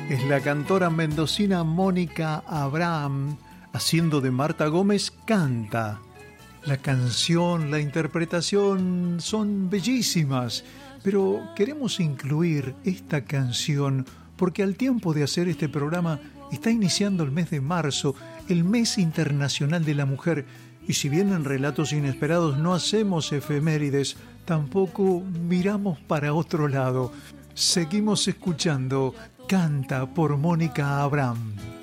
Es la cantora mendocina Mónica Abraham, haciendo de Marta Gómez, Canta. La canción, la interpretación son bellísimas, pero queremos incluir esta canción porque al tiempo de hacer este programa está iniciando el mes de marzo, el mes internacional de la mujer, y si bien en Relatos Inesperados no hacemos efemérides, tampoco miramos para otro lado. Seguimos escuchando Canta por Mónica Abraham.